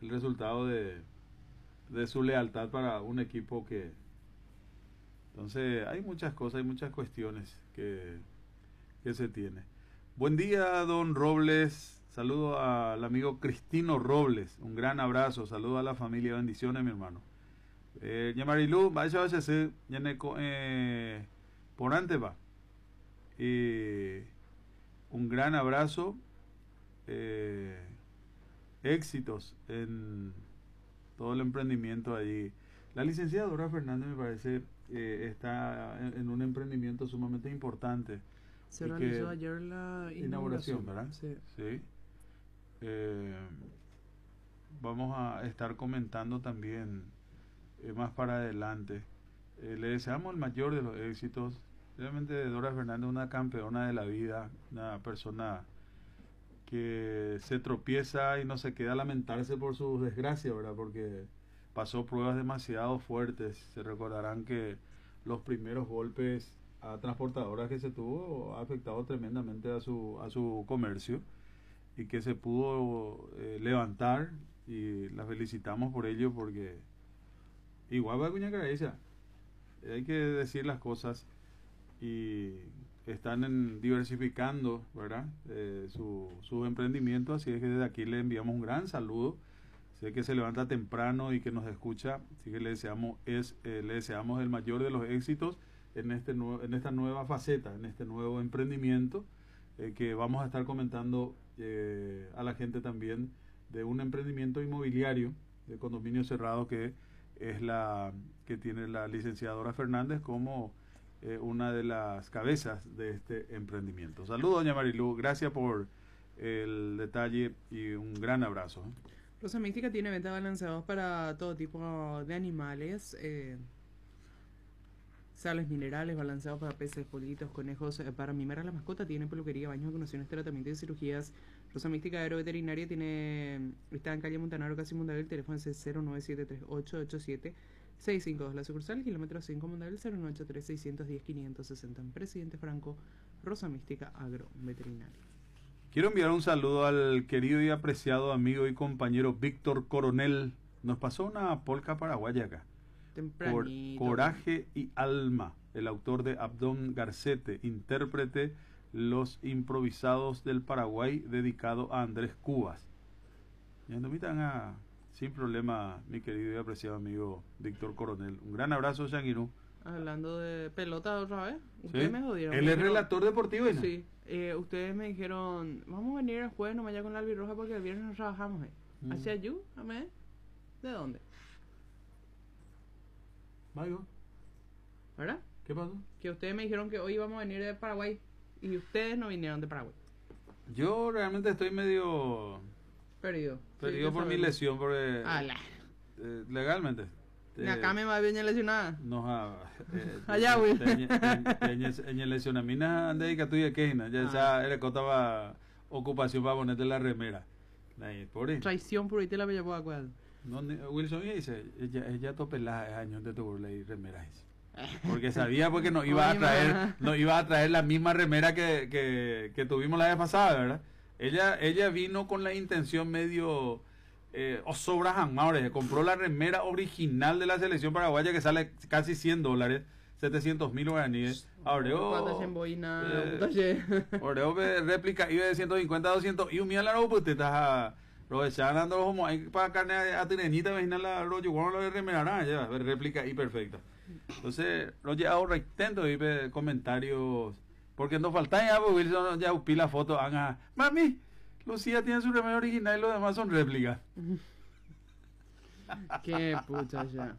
el resultado de su lealtad para un equipo que... Entonces hay muchas cosas, hay muchas cuestiones que se tiene. Buen día, don Robles. Saludo al amigo Cristino Robles. Un gran abrazo. Saludo a la familia. Bendiciones, mi hermano. Yamarilu, vaya a ser por antes va. Un gran abrazo. Éxitos en todo el emprendimiento allí. La licenciada Dora Fernández me parece está en un emprendimiento sumamente importante. Se realizó ayer la inauguración, ¿verdad? Sí. Sí. Vamos a estar comentando también más para adelante. Le deseamos el mayor de los éxitos. Realmente Dora Fernández es una campeona de la vida, una persona que se tropieza y no se queda a lamentarse por sus desgracias, ¿verdad? Porque pasó pruebas demasiado fuertes. Se recordarán que los primeros golpes a transportadoras que se tuvo ha afectado tremendamente a su comercio, y que se pudo levantar, y la felicitamos por ello, porque igual va Cuña Caraiza, hay que decir las cosas, y están diversificando, ¿verdad? Su emprendimiento, así es que desde aquí le enviamos un gran saludo. Sé que se levanta temprano y que nos escucha, así que le deseamos el mayor de los éxitos en esta nueva faceta, en este nuevo emprendimiento, que vamos a estar comentando a la gente también, de un emprendimiento inmobiliario de condominio cerrado, que es la que tiene la licenciadora Fernández como una de las cabezas de este emprendimiento. Saludos, doña Marilu, gracias por el detalle y un gran abrazo. Rosa Mística tiene venta de balanceados para todo tipo de animales, sales minerales, balanceados para peces, politos, conejos, para mimar a la mascota. Tiene peluquería, baños, vacunaciones, tratamientos y cirugías. Rosa Mística Agroveterinaria está en calle Montanaro, casi Mundial. El teléfono es 0973887-652. La sucursal, kilómetro 5 Mundial, 093-610-560. Presidente Franco, Rosa Mística Agroveterinaria. Quiero enviar un saludo al querido y apreciado amigo y compañero Víctor Coronel. Nos pasó una polca paraguaya acá. Tempranito. Coraje y Alma, el autor de Abdón Garcete, intérprete Los Improvisados del Paraguay, dedicado a Andrés Cubas. Y invitan sin problema, mi querido y apreciado amigo Víctor Coronel. Un gran abrazo, Shanguirú. Hablando de pelota otra vez, ustedes me jodieron. Él es relator deportivo, ¿no? Sí, ustedes me dijeron, vamos a venir el jueves, no vaya con la albirroja porque el viernes no trabajamos ahí. ¿Hacia you? ¿Amé? ¿De dónde? Vaya. ¿Verdad? ¿Qué pasó? Que ustedes me dijeron que hoy íbamos a venir de Paraguay y ustedes no vinieron de Paraguay. Yo realmente estoy medio perdido por mi lesión, porque legalmente acá me va bien lesionada. Allá güey. En lesionamina ande y que tú y que ya era cotaba ocupación para ponerte la remera. Traición por ahí te la llevó a cuadro. No, Wilson dice, ella topela años de tu burla y remeras. Porque sabía porque nos iba a traer la misma remera que tuvimos la vez pasada, ¿verdad? Ella vino con la intención medio Osobra compró la remera original de la selección paraguaya, que sale casi $100, 700,000 guaraníes. Abreo réplica iba de 150 a 200 y un mía la pues te estás aprovechando los homos para carne a tireñita, imagina la rollo bueno lo de remera ya réplica y perfecta. Entonces lo llevo rectento y comentarios porque no falta ya, porque Wilson ya pila foto mami, Lucía tiene su remera original y los demás son réplicas. Qué pucha ya.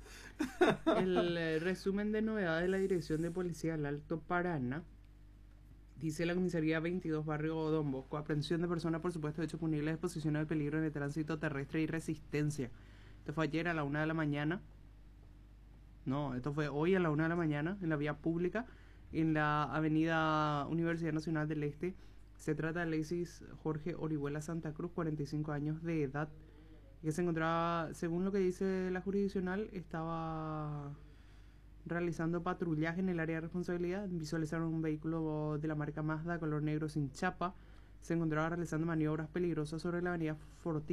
El resumen de novedades de la Dirección de Policía del Alto Paraná. Dice la comisaría 22 barrio Don Bosco: aprehensión de personas por supuesto hecho punible de exposición al peligro en el tránsito terrestre y resistencia. Esto fue ayer a la 1 de la mañana. No, esto fue hoy a la 1 de la mañana en la vía pública, en la avenida Universidad Nacional del Este. Se trata de Alexis Jorge Orihuela Santa Cruz, 45 años de edad, que se encontraba, según lo que dice la jurisdiccional, estaba realizando patrullaje en el área de responsabilidad. Visualizaron un vehículo de la marca Mazda color negro sin chapa. Se encontraba realizando maniobras peligrosas sobre la avenida Fortín